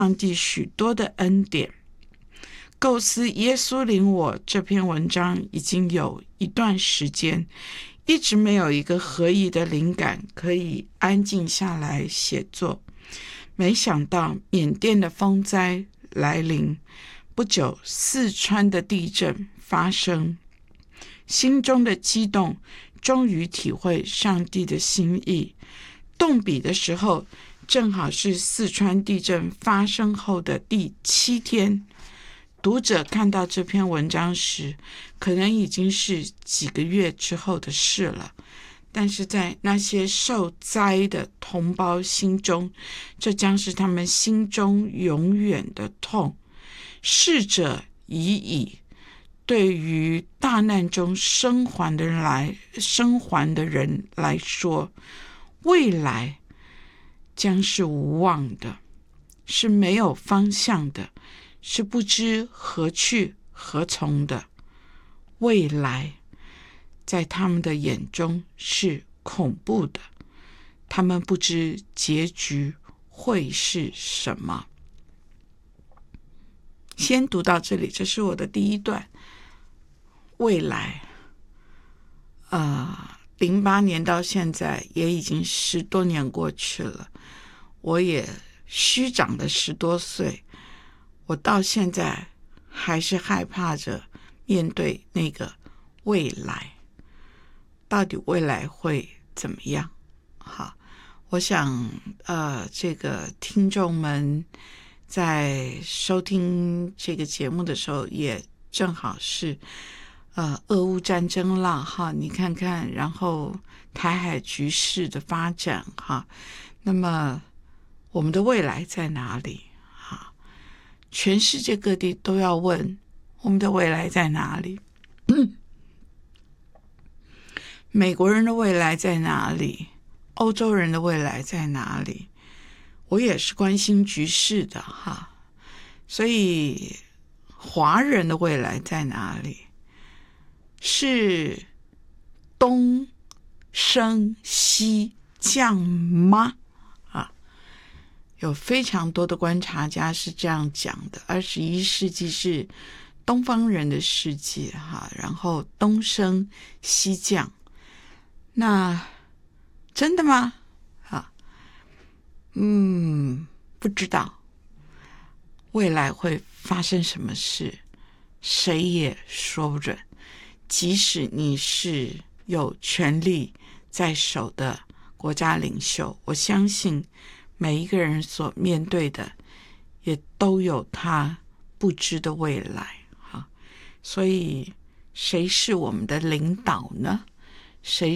上帝许多的恩典。构思耶稣领我这篇文章已经有一段时间，一直没有一个合宜的灵感可以安静下来写作。没想到缅甸的风灾来临，不久四川的地震发生，心中的激动终于体会上帝的心意。动笔的时候正好是四川地震发生后的第7天，读者看到这篇文章时可能已经是几个月之后的事了，但是在那些受灾的同胞心中，这将是他们心中永远的痛。逝者已矣，对于大难中生还的人来说，未来将是无望的，是没有方向的，是不知何去何从的。未来在他们的眼中是恐怖的，他们不知结局会是什么。先读到这里，这是我的第一段。未来08年到现在也已经10多年过去了，我也虚长了10多岁，我到现在还是害怕着面对那个未来，到底未来会怎么样？好，我想这个听众们在收听这个节目的时候，也正好是俄乌战争了哈，你看看，然后台海局势的发展哈，那么我们的未来在哪里？哈，全世界各地都要问我们的未来在哪里？美国人的未来在哪里？欧洲人的未来在哪里？我也是关心局势的哈，所以华人的未来在哪里？是东升西降吗？有非常多的观察家是这样讲的，21世纪是东方人的世纪哈，然后东升西降，那真的吗？不知道未来会发生什么事，谁也说不准。即使你是有权力在手的国家领袖，我相信每一个人所面对的也都有他不知的未来。所以谁是我们的领导呢？谁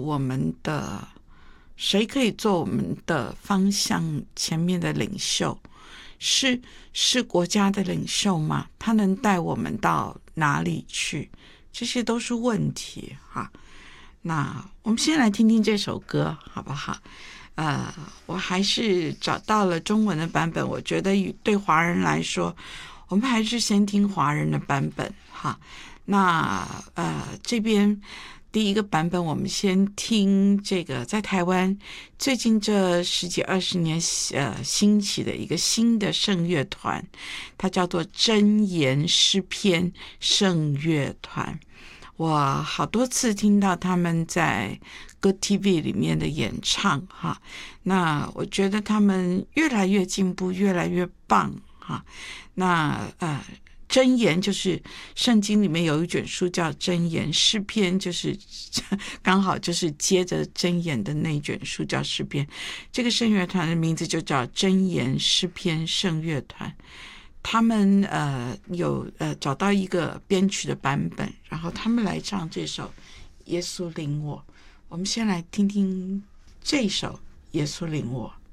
可以做我们的方向前面的领袖？是国家的领袖吗？他能带我们到哪里去？这些都是问题哈。那我们先来听听这首歌好不好？我还是找到了中文的版本，我觉得对华人来说，我们还是先听华人的版本哈。那这边第一个版本，我们先听这个在台湾最近这10几20年兴起的一个新的圣乐团，它叫做真言诗篇圣乐团。我好多次听到他们在 Good TV 里面的演唱哈，那我觉得他们越来越进步，越来越棒哈。那箴言就是圣经里面有一卷书叫箴言，诗篇就是刚好就是接着箴言的那卷书叫诗篇。这个圣乐团的名字就叫箴言诗篇圣乐团。他们有找到一个编曲的版本，然后他们来唱这首耶稣领我。我们先来听听这首耶稣领我。